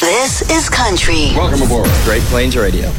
This is Country. Welcome aboard Great Plains Radio.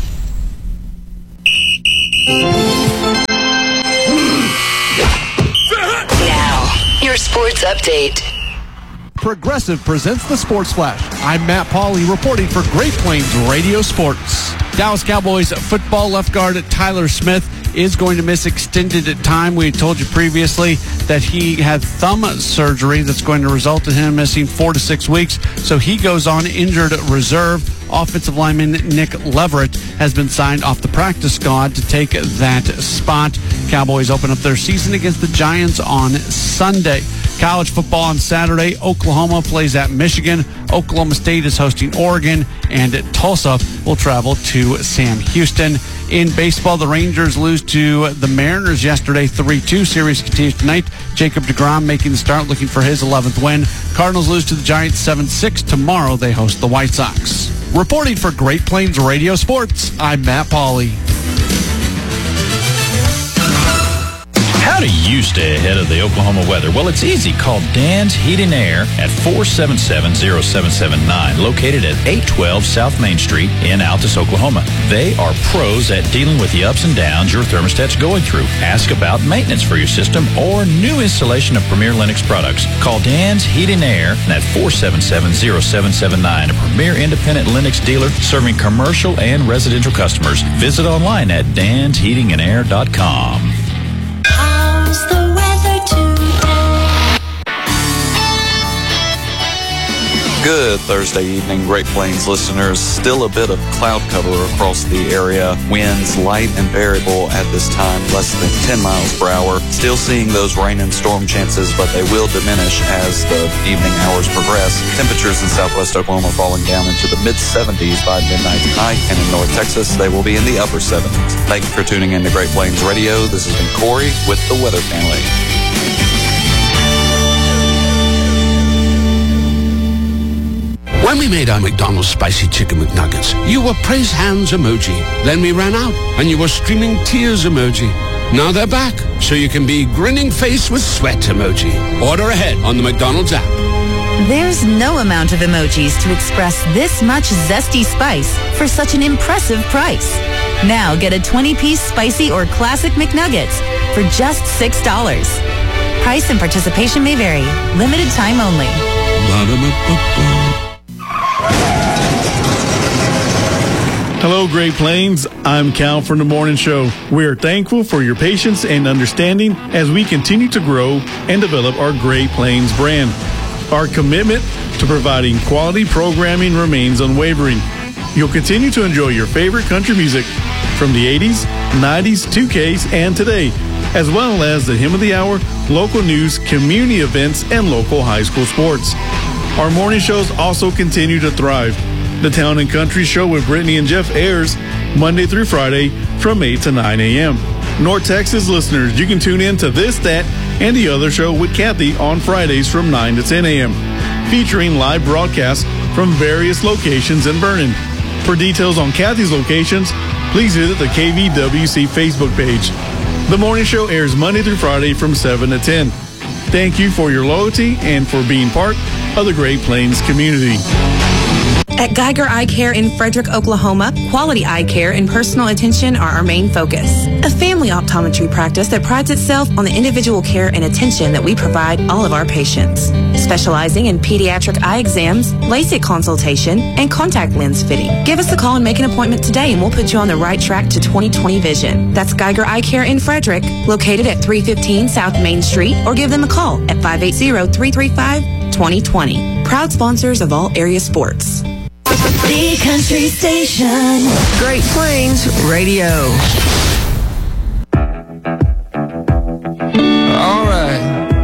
Now, your sports update. Progressive presents the Sports Flash. I'm Matt Pauley reporting for Great Plains Radio Sports. Dallas Cowboys football left guard Tyler Smith is going to miss extended time. We told you previously that he had thumb surgery that's going to result in him missing 4 to 6 weeks. So he goes on injured reserve. Offensive lineman Nick Leverett has been signed off the practice squad to take that spot. Cowboys open up their season against the Giants on Sunday. College football on Saturday. Oklahoma plays at Michigan. Oklahoma State is hosting Oregon. And Tulsa will travel to Sam Houston. In baseball, the Rangers lose to the Mariners yesterday, 3-2. Series continues tonight. Jacob deGrom making the start, looking for his 11th win. Cardinals lose to the Giants 7-6. Tomorrow they host the White Sox. Reporting for Great Plains Radio Sports, I'm Matt Pauley. How do you stay ahead of the Oklahoma weather? Well, it's easy. Call Dan's Heat and Air at 477-0779, located at 812 South Main Street in Altus, Oklahoma. They are pros at dealing with the ups and downs your thermostat's going through. Ask about maintenance for your system or new installation of Premier Linux products. Call Dan's Heat and Air at 477-0779, a premier independent Linux dealer serving commercial and residential customers. Visit online at dansheatingandair.com. How's the weather today? Good Thursday evening, Great Plains listeners. Still a bit of cloud cover across the area. Winds light and variable at this time, less than 10 miles per hour. Still seeing those rain and storm chances, but they will diminish as the evening hours progress. Temperatures in southwest Oklahoma falling down into the mid-70s by midnight tonight, and in North Texas, they will be in the upper 70s. Thank you for tuning in to Great Plains Radio. This has been Corey with the Weather Family. When we made our McDonald's Spicy Chicken McNuggets, you were praise hands emoji. Then we ran out, and you were streaming tears emoji. Now they're back, so you can be grinning face with sweat emoji. Order ahead on the McDonald's app. There's no amount of emojis to express this much zesty spice for such an impressive price. Now get a 20-piece spicy or classic McNuggets for just $6. Price and participation may vary. Limited time only. Hello, Great Plains. I'm Cal from The Morning Show. We are thankful for your patience and understanding as we continue to grow and develop our Great Plains brand. Our commitment to providing quality programming remains unwavering. You'll continue to enjoy your favorite country music from the 80s, 90s, 2Ks, and today, as well as the Hymn of the Hour, local news, community events, and local high school sports. Our morning shows also continue to thrive. The Town and Country Show with Brittany and Jeff airs Monday through Friday from 8 to 9 a.m. North Texas listeners, you can tune in to This, That, and the Other Show with Kathy on Fridays from 9 to 10 a.m., featuring live broadcasts from various locations in Vernon. For details on Kathy's locations, please visit the KVWC Facebook page. The morning show airs Monday through Friday from 7 to 10. Thank you for your loyalty and for being part of the Great Plains community. At Geiger Eye Care in Frederick, Oklahoma, quality eye care and personal attention are our main focus. A family optometry practice that prides itself on the individual care and attention that we provide all of our patients. Specializing in pediatric eye exams, LASIK consultation, and contact lens fitting. Give us a call and make an appointment today and we'll put you on the right track to 20/20 vision. That's Geiger Eye Care in Frederick, located at 315 South Main Street, or give them a call at 580-335-2020. Proud sponsors of all area sports. The Country Station. Great Plains Radio.